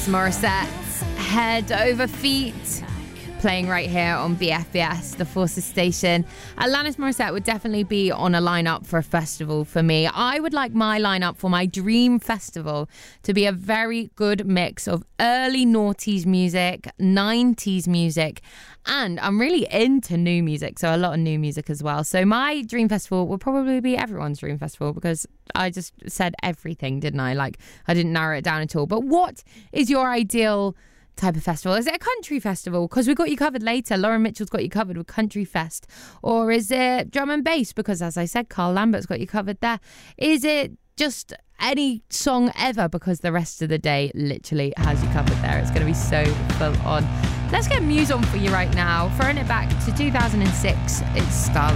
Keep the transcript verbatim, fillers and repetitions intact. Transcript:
Morissette, Head Over Feet, playing right here on B F B S, the Forces station. Alanis Morissette would definitely be on a lineup for a festival for me. I would like my lineup for my dream festival to be a very good mix of early noughties music, nineties music, and I'm really into new music, so a lot of new music as well. So my dream festival will probably be everyone's dream festival, because I just said everything, didn't I? Like, I didn't narrow it down at all. But what is your ideal type of festival? Is it a country festival? Because we got you covered later. Lauren Mitchell's got you covered with Country Fest. Or is it drum and bass? Because as I said, Carl Lambert's got you covered there. Is it just any song ever? Because the rest of the day literally has you covered there. It's going to be so full on. Let's get Muse on for you right now. Throwing it back to two thousand six. It's Starlight.